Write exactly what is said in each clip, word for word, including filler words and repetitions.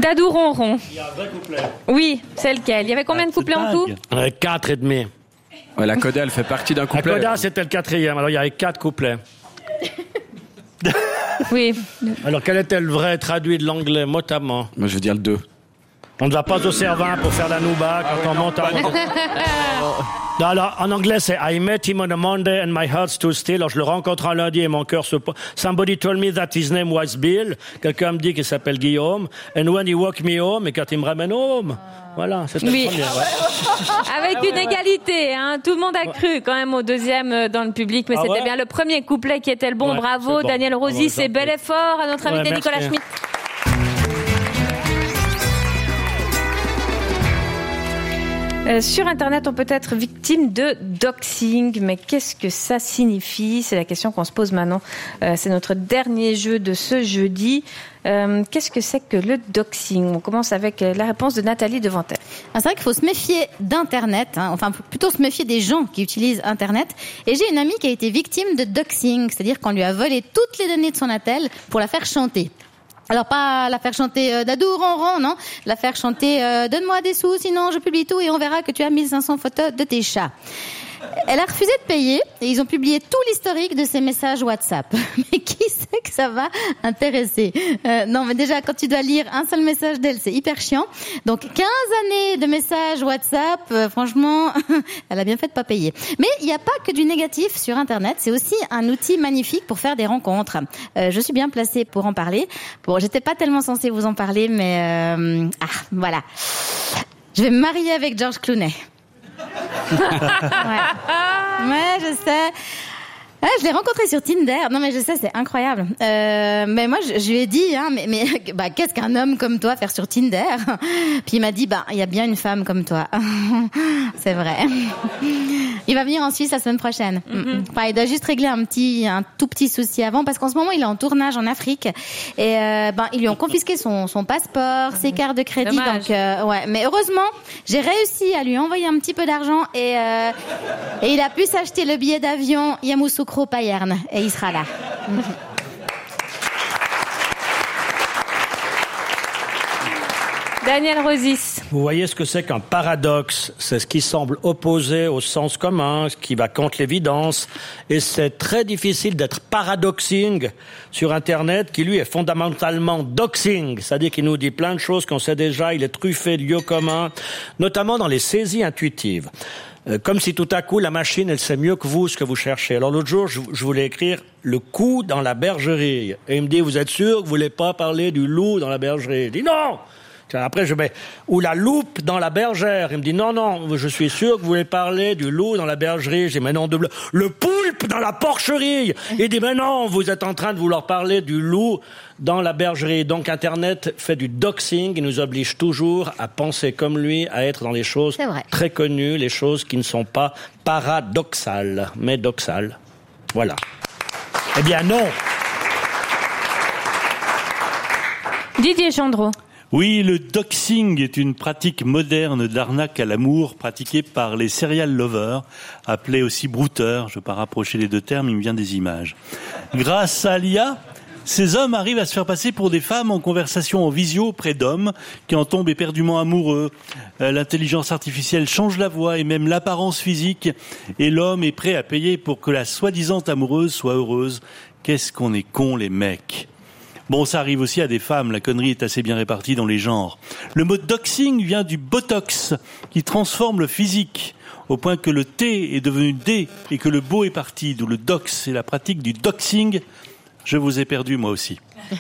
Dadou Ronron. Il y a un vrai couplet. Oui, c'est lequel? Il y avait combien de couplets en tout? euh, Quatre et demi. Ouais, la coda, elle fait partie d'un couplet. La coda, c'était le quatrième. Alors, il y avait quatre couplets. Oui. Alors, quel était le vrai traduit de l'anglais, mot à mot? Moi, je veux dire le deux. On ne va pas au Cervin pour faire la nouba quand ah ouais, on non, monte à... Non, alors, en anglais, c'est I met him on a Monday and my heart stood still. Alors, je le rencontre un lundi et mon cœur se... Somebody told me that his name was Bill. Quelqu'un me dit qu'il s'appelle Guillaume. And when he walked me home, et quand il me ramène home... Voilà, c'était oui. le premier. Ouais. Avec une égalité, hein. Tout le monde a cru quand même au deuxième dans le public, mais ah c'était ouais. bien le premier couplet qui était le bon. Ouais, Bravo, bon. Daniel Rosy, c'est bel effort à notre invité ouais, Nicolas Schmitt. Euh, sur Internet, on peut être victime de doxing, mais qu'est-ce que ça signifie? C'est la question qu'on se pose maintenant. Euh, c'est notre dernier jeu de ce jeudi. Euh, qu'est-ce que c'est que le doxing? On commence avec la réponse de Nathalie Devantel. Ah, c'est vrai qu'il faut se méfier d'Internet, hein, enfin plutôt se méfier des gens qui utilisent Internet. Et j'ai une amie qui a été victime de doxing, c'est-à-dire qu'on lui a volé toutes les données de son attel pour la faire chanter. Alors pas la faire chanter euh, Dadou Ronron, non, la faire chanter euh, donne-moi des sous, sinon je publie tout et on verra que tu as mille cinq cents photos de tes chats. Elle a refusé de payer et ils ont publié tout l'historique de ses messages WhatsApp. Mais qui sait que ça va intéresser? euh, Non, mais déjà, quand tu dois lire un seul message d'elle, c'est hyper chiant. Donc, quinze années de messages WhatsApp, euh, franchement, elle a bien fait de pas payer. Mais il n'y a pas que du négatif sur Internet. C'est aussi un outil magnifique pour faire des rencontres. Euh, je suis bien placée pour en parler. Bon, j'étais pas tellement censée vous en parler, mais euh... ah, voilà. Je vais me marier avec George Clooney. ouais. ouais, je sais. Ouais, je l'ai rencontré sur Tinder. Non, mais je sais, c'est incroyable. Euh, mais moi, je, je lui ai dit, hein, mais, mais bah, qu'est-ce qu'un homme comme toi faire sur Tinder? Puis il m'a dit, bah, il y a bien une femme comme toi. C'est vrai. Il va venir en Suisse la semaine prochaine. Mm-hmm. Enfin, il doit juste régler un petit, un tout petit souci avant, parce qu'en ce moment, il est en tournage en Afrique. Et euh, ben, ils lui ont confisqué son, son passeport, ses cartes de crédit. Dommage. Donc, euh, ouais. Mais heureusement, j'ai réussi à lui envoyer un petit peu d'argent et, euh, et il a pu s'acheter le billet d'avion Yamoussoukro-Payerne. Et il sera là. Daniel Rosis. Vous voyez ce que c'est qu'un paradoxe? C'est ce qui semble opposé au sens commun, ce qui va contre l'évidence. Et c'est très difficile d'être paradoxing sur Internet, qui lui est fondamentalement doxing. C'est-à-dire qu'il nous dit plein de choses qu'on sait déjà, il est truffé de lieux communs, notamment dans les saisies intuitives. Euh, comme si tout à coup la machine, elle sait mieux que vous ce que vous cherchez. Alors l'autre jour, je, je voulais écrire le coup dans la bergerie. Et il me dit, vous êtes sûr que vous voulez pas parler du loup dans la bergerie? Je dis non! Après, je mets, ou la loupe dans la bergère. Il me dit, non, non, je suis sûr que vous voulez parler du loup dans la bergerie. J'ai dit, mais non, de... le poulpe dans la porcherie. Il dit, mais non, vous êtes en train de vouloir parler du loup dans la bergerie. Donc, Internet fait du doxing. Il nous oblige toujours à penser comme lui, à être dans les choses très connues, les choses qui ne sont pas paradoxales, mais doxales. Voilà. Eh bien, non. Didier Chandreau. Oui, le doxing est une pratique moderne d'arnaque à l'amour pratiquée par les serial lovers, appelés aussi brouteurs. Je ne vais pas rapprocher les deux termes, il me vient des images. Grâce à l'I A, ces hommes arrivent à se faire passer pour des femmes en conversation en visio auprès d'hommes qui en tombent éperdument amoureux. L'intelligence artificielle change la voix et même l'apparence physique, et l'homme est prêt à payer pour que la soi-disant amoureuse soit heureuse. Qu'est-ce qu'on est cons, les mecs! Bon, ça arrive aussi à des femmes, la connerie est assez bien répartie dans les genres. Le mot doxing vient du botox, qui transforme le physique, au point que le T est devenu D et que le beau est parti, d'où le dox, c'est la pratique du doxing. Je vous ai perdu, moi aussi.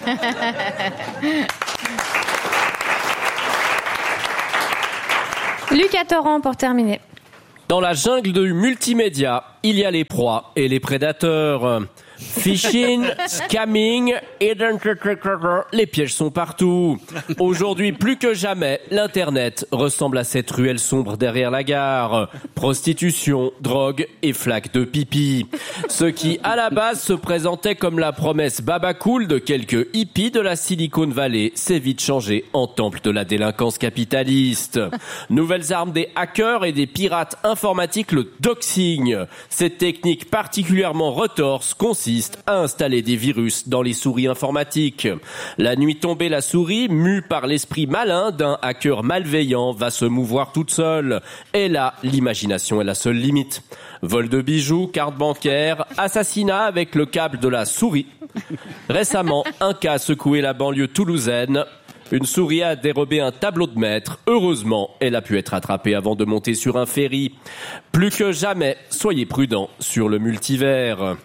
Lucas Torrent pour terminer. Dans la jungle du multimédia, il y a les proies et les prédateurs. Phishing, scamming, les pièges sont partout. Aujourd'hui, plus que jamais, l'Internet ressemble à cette ruelle sombre derrière la gare. Prostitution, drogue et flaques de pipi. Ce qui, à la base, se présentait comme la promesse babacool de quelques hippies de la Silicon Valley s'est vite changé en temple de la délinquance capitaliste. Nouvelles armes des hackers et des pirates informatiques, le doxing. Cette technique particulièrement retorse consiste consiste à installer des virus dans les souris informatiques. La nuit tombée, la souris, mue par l'esprit malin d'un hacker malveillant, va se mouvoir toute seule. Et là, l'imagination est la seule limite. Vol de bijoux, carte bancaire, assassinat avec le câble de la souris. Récemment, un cas a secoué la banlieue toulousaine. Une souris a dérobé un tableau de maître. Heureusement, elle a pu être attrapée avant de monter sur un ferry. Plus que jamais, soyez prudents sur le multivers.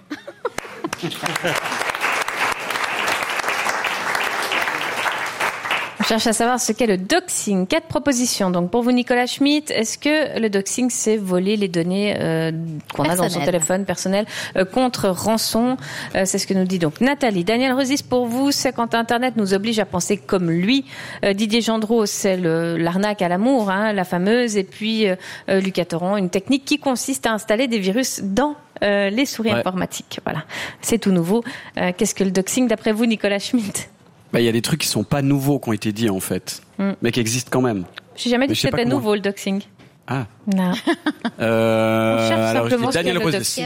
On cherche à savoir ce qu'est le doxing. Quatre propositions. Donc pour vous, Nicolas Schmitt, est-ce que le doxing, c'est voler les données euh, qu'on a dans son téléphone personnel euh, contre rançon? euh, C'est ce que nous dit donc Nathalie. Daniel Rosis, pour vous, c'est quand Internet nous oblige à penser comme lui. Euh, Didier Gendreau, c'est le, l'arnaque à l'amour, hein, la fameuse. Et puis euh, Lucas Torrent, une technique qui consiste à installer des virus dans euh, les souris ouais. informatiques. Voilà, c'est tout nouveau. Euh, qu'est-ce que le doxing d'après vous, Nicolas Schmitt? Bah, il y a des trucs qui sont pas nouveaux qui ont été dit en fait, mm. mais qui existent quand même. J'ai jamais dit que c'était nouveau le doxing. Ah. Non. euh, On cherche alors simplement je dis Daniel ce qu'est le doxing.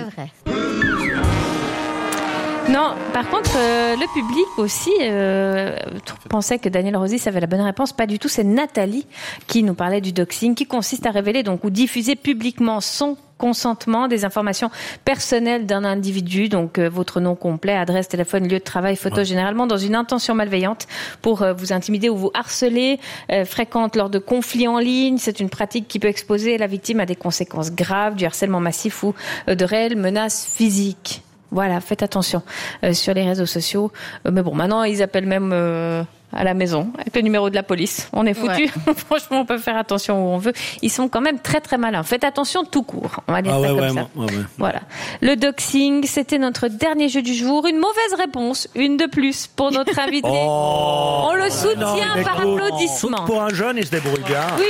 Non, par contre, euh, le public aussi euh, pensait que Daniel Rosis avait la bonne réponse. Pas du tout. C'est Nathalie qui nous parlait du doxing, qui consiste à révéler donc ou diffuser publiquement son consentement des informations personnelles d'un individu, donc euh, votre nom complet, adresse, téléphone, lieu de travail, photo, ouais. généralement dans une intention malveillante pour euh, vous intimider ou vous harceler, euh, fréquente lors de conflits en ligne. C'est une pratique qui peut exposer la victime à des conséquences graves, du harcèlement massif ou euh, de réelles menaces physiques. Voilà, faites attention euh, sur les réseaux sociaux. Euh, mais bon, maintenant, ils appellent même euh, à la maison avec le numéro de la police. On est foutus. Ouais. Franchement, on peut faire attention où on veut. Ils sont quand même très, très malins. Faites attention tout court. On va dire ah ça ouais, comme ouais, ça. Ouais, ouais. Voilà. Le doxing, c'était notre dernier jeu du jour. Une mauvaise réponse, une de plus pour notre invité. Oh, on le soutient non, par cool. applaudissement. Pour un jeune, il se débrouille bien. Oui.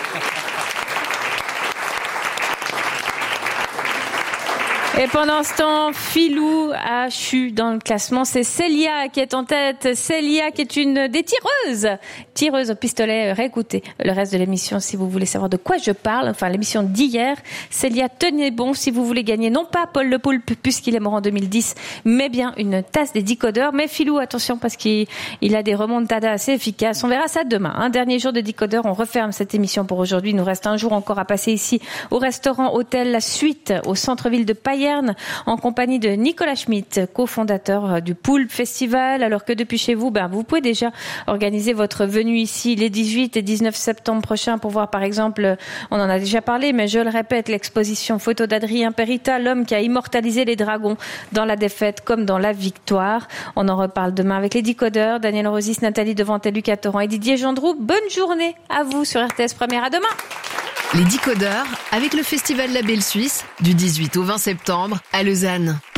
Et pendant ce temps, Philou a chu dans le classement. C'est Célia qui est en tête. Célia qui est une des tireuses. Tireuse au pistolet. Réécoutez le reste de l'émission si vous voulez savoir de quoi je parle. Enfin, l'émission d'hier. Célia, tenez bon si vous voulez gagner non pas Paul Le Poulpe puisqu'il est mort en deux mille dix, mais bien une tasse des Décodeurs. Mais Philou, attention parce qu'il il a des remontadas assez efficaces. On verra ça demain. Un dernier jour de Décodeurs. On referme cette émission pour aujourd'hui. Il nous reste un jour encore à passer ici au restaurant Hôtel La Suite au centre-ville de Payerne en compagnie de Nicolas Schmitt, cofondateur du Poulpe Festival. Alors que depuis chez vous, ben, vous pouvez déjà organiser votre venue ici les dix-huit et dix-neuf septembre prochains pour voir par exemple, on en a déjà parlé, mais je le répète, l'exposition photo d'Adrien Perita, l'homme qui a immortalisé les dragons dans la défaite comme dans la victoire. On en reparle demain avec les Décodeurs, Daniel Rosis, Nathalie Devantel, Lucas Torrent et Didier Gendreau. Bonne journée à vous sur R T S Première. À demain. Les Décodeurs avec le Festival La Belle Suisse du dix-huit au vingt septembre à Lausanne.